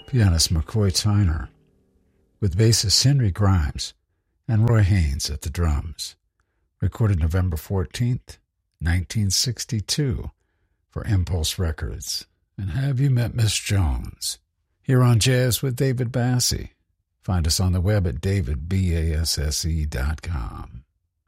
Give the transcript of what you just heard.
pianist McCoy Tyner, with bassist Henry Grimes and Roy Haynes at the drums. Recorded November 14th, 1962 for Impulse Records. And Have You Met Miss Jones? Here on Jazz with David Basse. Find us on the web at davidbasse.com.